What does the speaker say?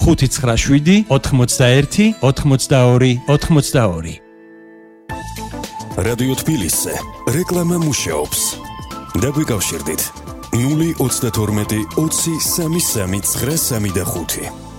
597 81 82 82. რადიო თბილისზე რეკლამა მუშაობს. დაგვიკავშირდით 032 20 33 935.